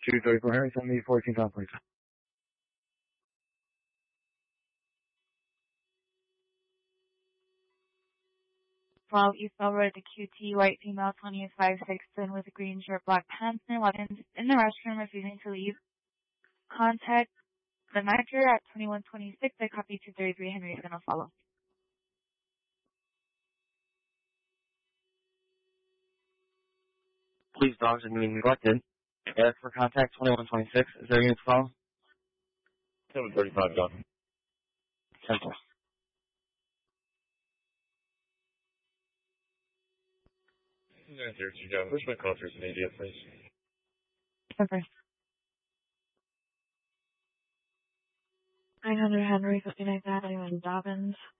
234 Henry, send me 14 Tom, please. 12 East Bell Road to QT, white female, 20-5-6, with a green shirt, black pants, and weapons, in the restroom, refusing to leave. Contact the manager at 2126. I copy 233. Henry is going to follow. Please, dogs are being neglected. Ask for contact 2126. Is there a unit to follow? 735, done. Simple. Here, John. Where's my call through an idiot, please? Okay. 900 Henry, 59th Avenue in Dobbins.